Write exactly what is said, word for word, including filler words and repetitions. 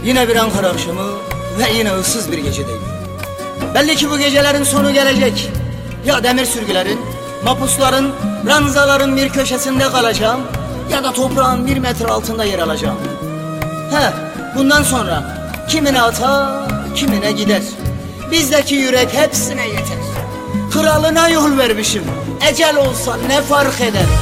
Yine bir Ankara akşamı ve yine ıssız bir gecedeyim. Belli ki bu gecelerin sonu gelecek. Ya demir sürgülerin, mapusların, ranzaların bir köşesinde kalacağım, ya da toprağın bir metre altında yer alacağım. He, bundan sonra kimine atar, kimine gider. Bizdeki yürek hepsine yeter. Kralına yol vermişim, ecel olsa ne fark eder?